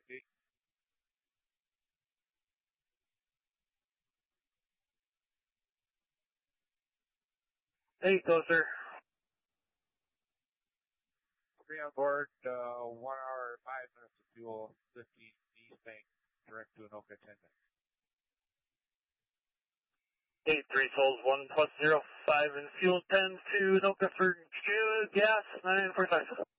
Whiskey. 8, go, sir. 3 on board, 1 hour, 5 minutes of fuel, 15 East Bank, direct to Anoka 10 minutes. 8-3 souls 1 plus 05 and fuel 10 to Anoka for gas 945.